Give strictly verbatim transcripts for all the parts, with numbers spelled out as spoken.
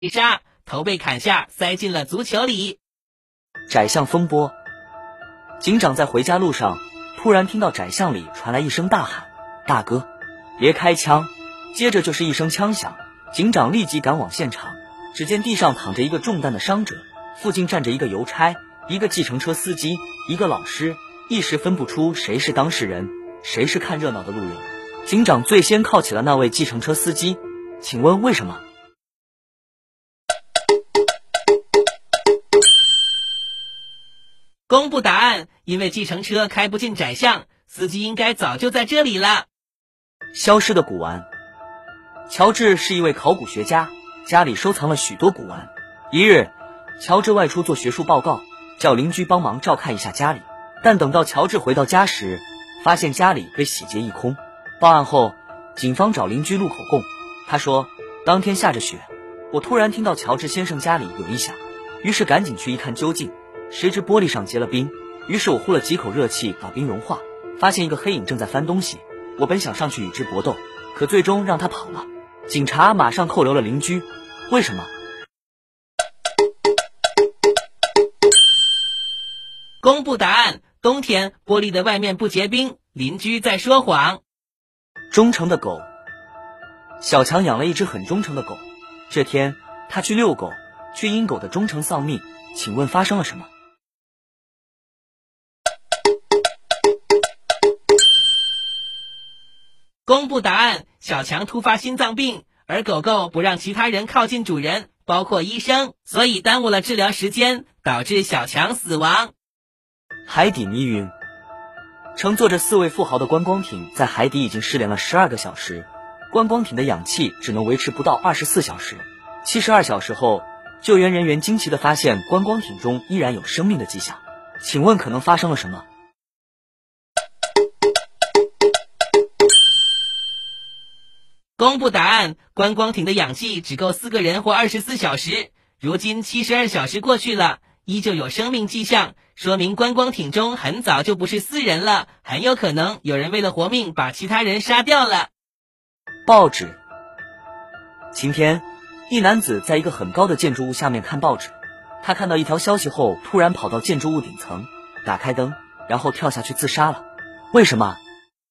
杀，头被砍下，塞进了足球里。 窄巷风波。警长在回家路上，突然听到窄巷里传来一声大喊：“大哥，别开枪！”接着就是一声枪响，警长立即赶往现场。只见地上躺着一个中弹的伤者，附近站着一个邮差、一个计程车司机、一个老师，一时分不出谁是当事人，谁是看热闹的路人。警长最先铐起了那位计程车司机，请问为什么？ 公布答案，因为计程车开不进窄巷，司机应该早就在这里了。 消失的古玩。乔治是一位考古学家，家里收藏了许多古玩。一日，乔治外出做学术报告，叫邻居帮忙照看一下家里。但等到乔治回到家时，发现家里被洗劫一空。报案后，警方找邻居录口供。他说，当天下着雪，我突然听到乔治先生家里有异响，于是赶紧去一看究竟。谁知玻璃上结了冰，于是我呼了几口热气把冰融化，发现一个黑影正在翻东西。我本想上去与之搏斗，可最终让他跑了。警察马上扣留了邻居。为什么？ 公布答案，冬天玻璃的外面不结冰，邻居在说谎。 忠诚的狗。小强养了一只很忠诚的狗，这天他去遛狗，却因狗的忠诚丧命，请问发生了什么？ 公布答案，小强突发心脏病，而狗狗不让其他人靠近主人，包括医生，所以耽误了治疗时间，导致小强死亡。 海底迷云。乘坐着四位富豪的观光艇在海底已经失联了十二个小时，观光艇的氧气只能维持不到二十四小时。七十二小时后，救援人员惊奇地发现观光艇中依然有生命的迹象，请问可能发生了什么？ 公布答案，观光艇的氧气只够四个人活二十四小时，如今七十二小时过去了，依旧有生命迹象，说明观光艇中很早就不是四人了，很有可能有人为了活命把其他人杀掉了。 报纸。晴天，一男子在一个很高的建筑物下面看报纸，他看到一条消息后，突然跑到建筑物顶层，打开灯，然后跳下去自杀了。为什么？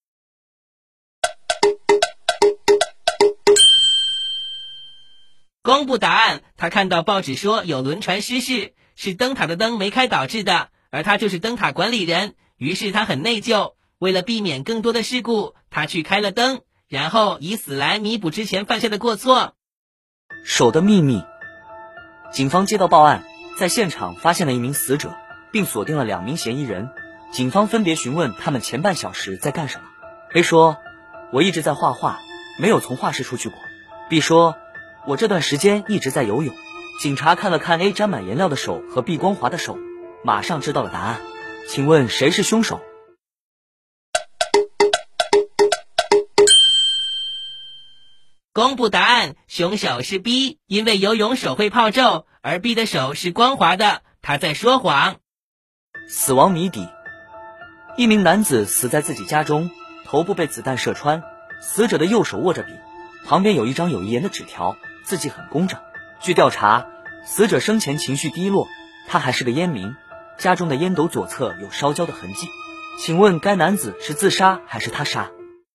公布答案，他看到报纸说有轮船失事，是灯塔的灯没开导致的，而他就是灯塔管理人，于是他很内疚，为了避免更多的事故，他去开了灯，然后以死来弥补之前犯下的过错。 手的秘密。警方接到报案，在现场发现了一名死者，并锁定了两名嫌疑人。警方分别询问他们前半小时在干什么。A 说，我一直在画画，没有从画室出去过。 B 说，我这段时间一直在游泳。警察看了看 A 沾满颜料的手和 B 光滑的手，马上知道了答案。请问谁是凶手？ 公布答案，凶手是 B， 因为游泳手会泡皱，而 B 的手是光滑的，他在说谎。 死亡谜底。一名男子死在自己家中，头部被子弹射穿，死者的右手握着笔，旁边有一张有遗言的纸条，字迹很工整。据调查，死者生前情绪低落，他还是个烟民，家中的烟斗左侧有烧焦的痕迹。请问该男子是自杀还是他杀？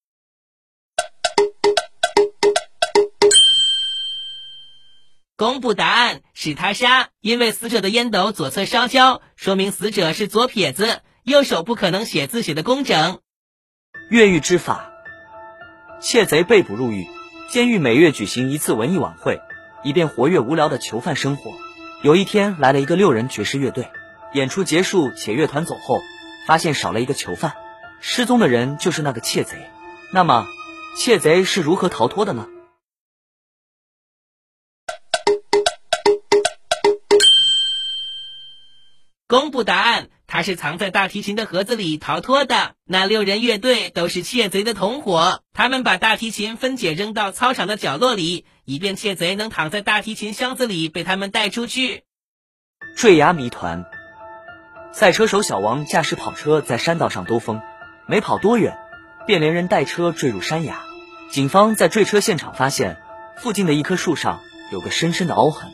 公布答案，是他杀，因为死者的烟斗左侧烧焦，说明死者是左撇子，右手不可能写字写得工整。 越狱之法。窃贼被捕入狱，监狱每月举行一次文艺晚会，以便活跃无聊的囚犯生活。有一天来了一个六人爵士乐队，演出结束且乐团走后，发现少了一个囚犯，失踪的人就是那个窃贼。那么窃贼是如何逃脱的呢？ 公布答案，他是藏在大提琴的盒子里逃脱的。那六人乐队都是窃贼的同伙，他们把大提琴分解扔到操场的角落里，以便窃贼能躺在大提琴箱子里被他们带出去。 坠崖谜团。赛车手小王驾驶跑车在山道上兜风，没跑多远，便连人带车坠入山崖。警方在坠车现场发现，附近的一棵树上有个深深的凹痕。